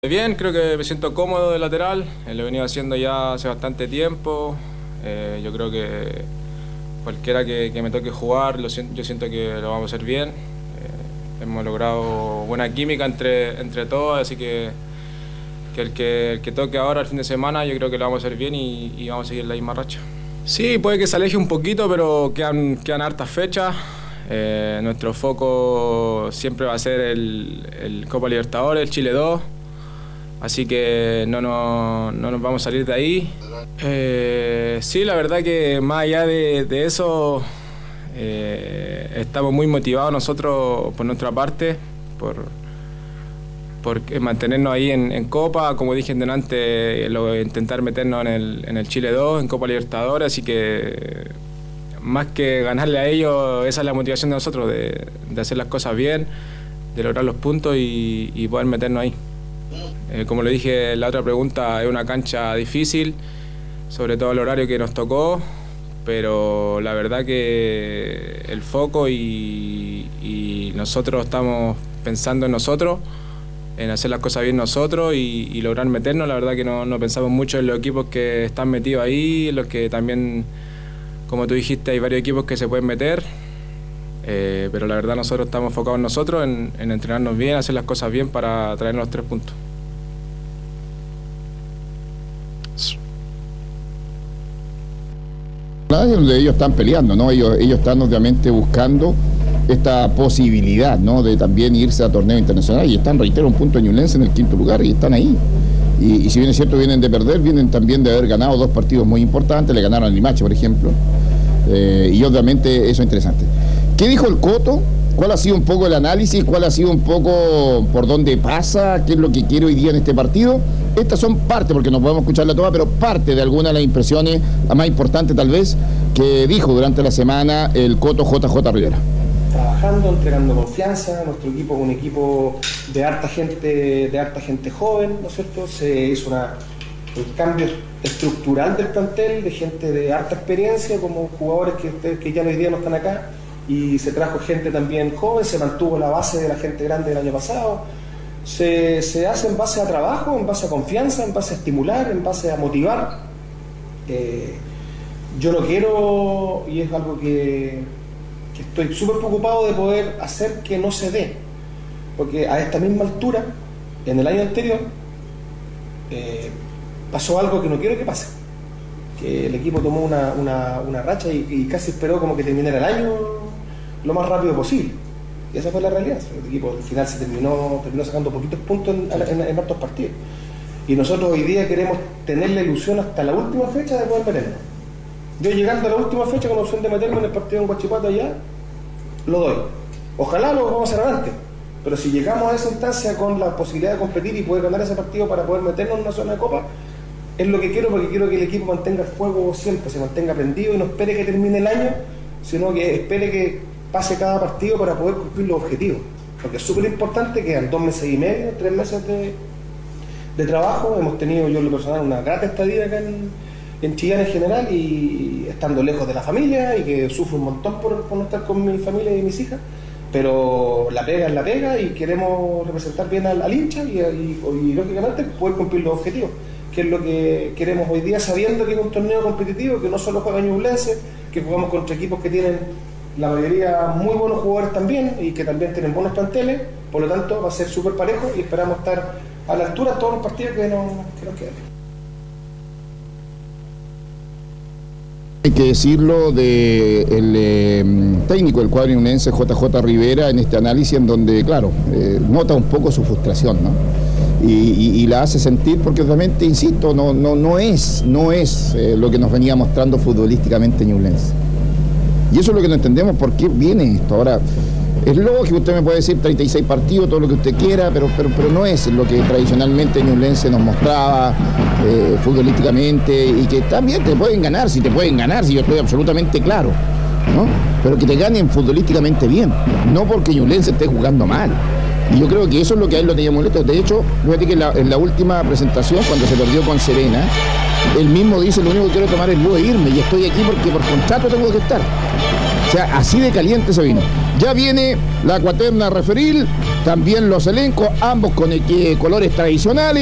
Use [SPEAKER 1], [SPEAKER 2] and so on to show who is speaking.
[SPEAKER 1] Bien, creo que me siento cómodo de lateral, lo he venido haciendo ya hace bastante tiempo. Yo creo que cualquiera que me toque jugar, yo siento que lo vamos a hacer bien. Hemos logrado buena química entre todos, así que el que toque ahora el fin de semana, yo creo que lo vamos a hacer bien y vamos a seguir la misma racha. Sí, puede que se aleje un poquito, pero quedan hartas fechas. Nuestro foco siempre va a ser el Copa Libertadores, el Chile 2. Así que no nos vamos a salir de ahí. Sí, la verdad que más allá de eso, estamos muy motivados nosotros por nuestra parte, por mantenernos ahí en Copa, como dije delante, intentar meternos en el Chile 2, en Copa Libertadores, así que más que ganarle a ellos, esa es la motivación de nosotros, de hacer las cosas bien, de lograr los puntos y poder meternos ahí. Como le dije en la otra pregunta, es una cancha difícil, sobre todo el horario que nos tocó, pero la verdad que el foco y nosotros estamos pensando en nosotros, en hacer las cosas bien nosotros y lograr meternos. La verdad que no pensamos mucho en los equipos que están metidos ahí, en los que también, como tú dijiste, hay varios equipos que se pueden meter. Pero la verdad nosotros estamos enfocados en nosotros, en entrenarnos bien, hacer las cosas bien para traernos los 3 puntos.
[SPEAKER 2] Donde ellos están peleando, ¿no? Ellos están obviamente buscando esta posibilidad, ¿no? De también irse a torneo internacional y están, reitero, un punto de Ñublense en el 5º lugar y están ahí. Y si bien es cierto vienen de perder, vienen también de haber ganado 2 partidos muy importantes, le ganaron a Limache, por ejemplo, y obviamente eso es interesante. ¿Qué dijo el Coto? ¿Cuál ha sido un poco el análisis? ¿Cuál ha sido un poco por dónde pasa? ¿Qué es lo que quiere hoy día en este partido? Estas son parte, porque no podemos escucharla toda, pero parte de algunas de las impresiones, la más importante tal vez, que dijo durante la semana el Coto JJ Rivera.
[SPEAKER 3] Trabajando, entregando confianza, nuestro equipo es un equipo de harta gente joven, ¿no es cierto? Se hizo un cambio estructural del plantel, de gente de harta experiencia, como jugadores que ya hoy día no están acá, y se trajo gente también joven, se mantuvo la base de la gente grande del año pasado. Se hace en base a trabajo, en base a confianza, en base a estimular, en base a motivar. Yo no quiero, y es algo que estoy súper preocupado de poder hacer que no se dé, porque a esta misma altura, en el año anterior, pasó algo que no quiero que pase, que el equipo tomó una racha y casi esperó como que terminara el año lo más rápido posible. Y esa fue la realidad. El equipo al final se terminó sacando poquitos puntos en hartos partidos. Y nosotros hoy día queremos tener la ilusión hasta la última fecha de poder meternos. Yo llegando a la última fecha con la opción de meterme en el partido en Huachipato allá, lo doy. Ojalá lo vamos a hacer antes. Pero si llegamos a esa instancia con la posibilidad de competir y poder ganar ese partido para poder meternos en una zona de copa, es lo que quiero, porque quiero que el equipo mantenga el fuego siempre, se mantenga prendido y no espere que termine el año, sino que espere que pase cada partido para poder cumplir los objetivos, porque es súper importante. Quedan 2 meses y medio, 3 meses de trabajo. Hemos tenido, yo en lo personal, una grata estadía acá en Chillán en general, y estando lejos de la familia, y que sufro un montón por no estar con mi familia y mis hijas, pero la pega es la pega y queremos representar bien al hincha y lógicamente poder cumplir los objetivos, que es lo que queremos hoy día, sabiendo que es un torneo competitivo, que no solo juega Ñublense, que jugamos contra equipos que tienen la mayoría muy buenos jugadores también y que también tienen buenos planteles. Por lo tanto va a ser súper parejo y esperamos estar a la altura de todos los partidos que nos quedan.
[SPEAKER 2] Hay que decirlo del técnico del cuadro ñublense, JJ Rivera, en este análisis en donde, claro, nota un poco su frustración, ¿no? Y la hace sentir porque obviamente, insisto, no es lo que nos venía mostrando futbolísticamente Ñublense. Y eso es lo que no entendemos, por qué viene esto. Ahora, es lógico, usted me puede decir 36 partidos, todo lo que usted quiera, pero no es lo que tradicionalmente Ñublense nos mostraba futbolísticamente, y que también te pueden ganar, si yo estoy absolutamente claro, ¿no? Pero que te ganen futbolísticamente bien, no porque Ñublense esté jugando mal. Y yo creo que eso es lo que a él lo tenía molesto. De hecho, fíjate que en la última presentación, cuando se perdió con Serena, él mismo dice: lo único que quiero tomar es luego de irme, y estoy aquí porque por contrato tengo que estar. O sea, así de caliente se vino. Ya viene la cuaterna referil, también los elencos, ambos con colores tradicionales.